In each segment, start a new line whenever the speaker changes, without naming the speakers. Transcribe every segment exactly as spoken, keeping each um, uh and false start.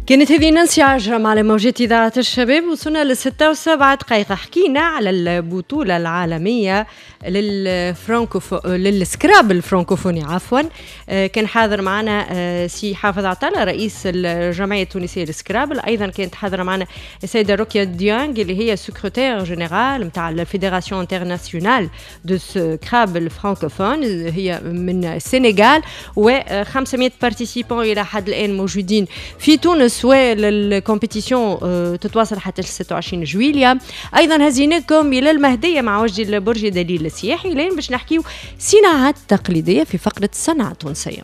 كانت هذه نانسي عجرم على موجات إذاعة الشباب. وصلنا لستة وسبعة دقائق. حكينا على البطولة العالمية للفرانكوفو للسكراب الفرانكوفوني عفوا. كان حاضر معنا سي حافظ عطلة رئيس الجمعية التونسية للسكراب. أيضا كانت حاضرة معنا السيدة روكيا ديانغ اللي هي سكرتير جنرال متاع الفيدراسيون انترناسيونال دو سكراب الفرانكوفون، هي من السنغال. و500 بارتيسيبون إلى حد الآن موجودين في تونس، والكومبيتيسيون تتواصل حتى ستة وعشرين جويليا. ايضا هزيناكم الى المهديه مع وجد البرج دليل السياحي، لين باش نحكيو صناعات تقليديه في فقره صنعه تونسيه.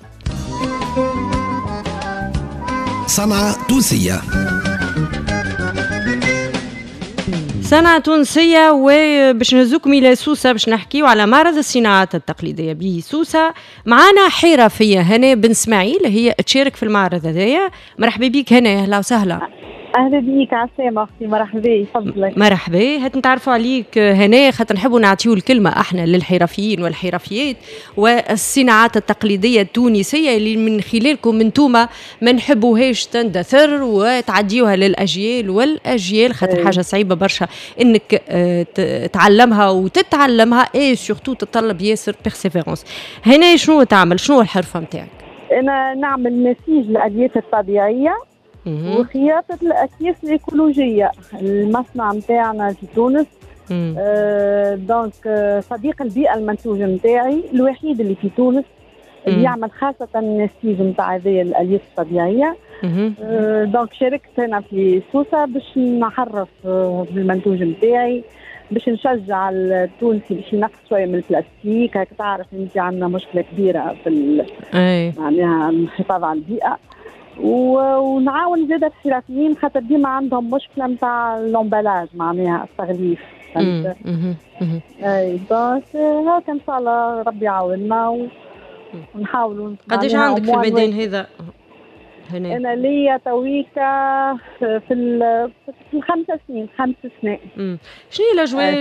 صنعه تونسيه
صنعة تونسية. وباش نهزوكم إلى سوسة باش نحكيو على معرض الصناعات التقليدية بسوسة. معانا حرفية هنا بن اسماعيل، هي تشارك في المعرض هذايا. مرحبا بيك هنا، أهلا وسهلا.
اهلا بيك عسلامة اختي، مرحبا تفضلي.
مرحبا. هات نتعرفوا عليك هنا خاطر نحبوا نعطيو الكلمه احنا للحرفيين والحرفيات والصناعات التقليديه التونسيه اللي من خلالكم انتوما ما نحبوهاش تندثر وتعديوها للاجيال والاجيال، خاطر حاجه صعيبه برشا انك تعلمها وتتعلمها اي سورتو تطلب ياسر بيرسيفيرونس. هنا شنو تعمل؟ شنو الحرفه نتاعك؟
انا نعمل نسيج الالياف الطبيعيه وخياطة الأكياس الإيكولوجية. المصنع متاعنا في تونس آه دونك آه صديق البيئة المنتوج متاعي الوحيد اللي في تونس اللي يعمل خاصة النسيج متاع هذه الألياف الطبيعية. آه دونك شاركت هنا في سوسة باش نحرف آه بالمنتوج متاعي، باش نشجع التونسي باش ينقص شوية من البلاستيك. هاك تعرف انت عندنا مشكلة كبيرة في معناها الحفاظ على البيئة، ونعاون زاد الحرفيين خاطر ديما عندهم مشكله نتاع اللومبالاج معناها التغليف. اي دونك هاك ان شاء الله ربي يعاوننا ونحاولوا.
قداش عندك في الميدان هذا هنا؟
انا ليا تويكا في في الخمس سنين خمس سنين.
شنو هي الاجواء